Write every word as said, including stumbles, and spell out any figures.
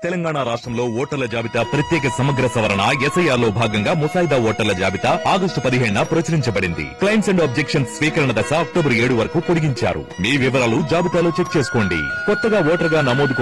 తెలంగాణ రాష్ట్రంలో ఓటర్ల జాబితా ప్రత్యేక సమగ్ర సవరణ ఎస్ఐఆర్ లో భాగంగా ముసాయిదా ఓటర్ల జాబితా ఆగస్టు పదిహేడున ప్రచురించబడింది. క్లైమ్స్ అండ్ ఆబ్జెక్షన్స్ స్వీకరణ దశ అక్టోబర్ ఏడు వరకు పొడిగించారు. మీ వివరాలు జాబితాలో చెక్ చేసుకోండి. కొత్తగా ఓటర్ గా నమోదు